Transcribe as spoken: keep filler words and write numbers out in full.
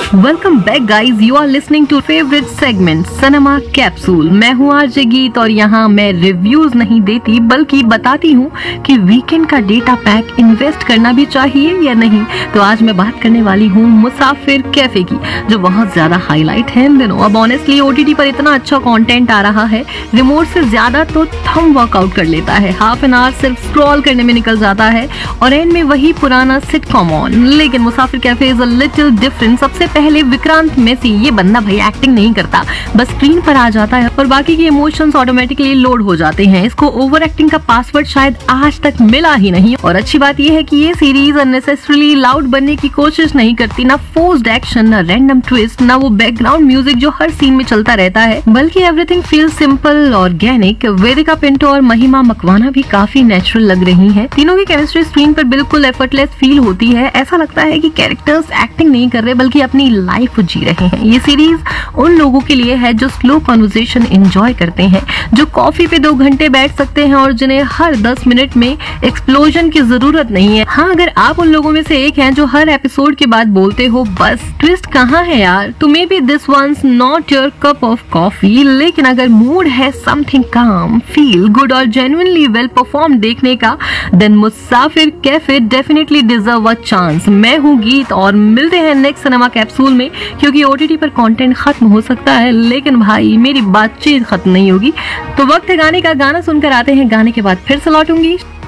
Welcome back guys, you are listening two favourite segment cinema capsule. मैं हूँ RJ गीत और यहाँ मैं रिव्यूज नहीं देती बल्कि बताती हूँ कि वीकेंड का डेटा पैक इन्वेस्ट करना भी चाहिए या नहीं। तो आज मैं बात करने वाली हूँ मुसाफिर कैफे की, जो बहुत ज्यादा हाईलाइट है इन दिनों। अब ऑनेस्टली ओटीटी पर इतना अच्छा कंटेंट आ रहा है, रिमोट से ज्यादा तो थंब वर्कआउट कर लेता है। हाफ एन आवर सिर्फ स्क्रॉल करने में निकल जाता है और एंड में वही पुराना सिटकॉम ऑन। लेकिन मुसाफिर cafe is a little different. सबसे पहले विक्रांत मेसी, ये बंदा भाई एक्टिंग नहीं करता, बस स्क्रीन पर आ जाता है और बाकी के इमोशंस ऑटोमेटिकली लोड हो जाते हैं। इसको ओवर एक्टिंग का पासवर्ड शायद आज तक मिला ही नहीं। और अच्छी बात यह है कि ये सीरीज अननेसेसरीली लाउड बनने की कोशिश नहीं करती, ना फोर्स्ड एक्शन, ना रैंडम ट्विस्ट, ना वो बैकग्राउंड म्यूजिक जो हर सीन में चलता रहता है, बल्कि एवरीथिंग फील्स सिंपल, ऑर्गेनिक। वेदिका पिंटो और महिमा मकवाना भी काफी नेचुरल लग रही हैं। तीनों की केमिस्ट्री स्क्रीन पर बिल्कुल एफर्टलेस फील होती है। ऐसा लगता है कि कैरेक्टर्स एक्टिंग नहीं कर रहे बल्कि अपनी लाइफ जी रहे हैं। ये सीरीज उन लोगों के लिए है जो स्लो कन्वर्सेशन एंजॉय करते हैं, जो कॉफी पे दो घंटे बैठ सकते हैं और जिन्हें हर दस मिनट में एक्सप्लोजन की जरूरत नहीं है। हाँ, अगर आप उन लोगों में से एक हैं जो हर एपिसोड के बाद बोलते हो बस ट्विस्ट कहाँ है यार, तो may be this once not your cup of coffee. लेकिन अगर मूड है समथिंग काम, फील गुड और जेन्युइनली वेल परफॉर्म देखने का, then Musafir cafe definitely deserve a chance. मैं हूँ गीत और मिलते हैं नेक्स्ट सिनेमा कैप्सूल में, क्योंकि ओटीटी पर कंटेंट खत्म हो सकता है लेकिन भाई मेरी बातचीत खत्म नहीं होगी। तो वक्त है गाने का, गाना सुनकर आते हैं, गाने के बाद फिर से लौटूंगी।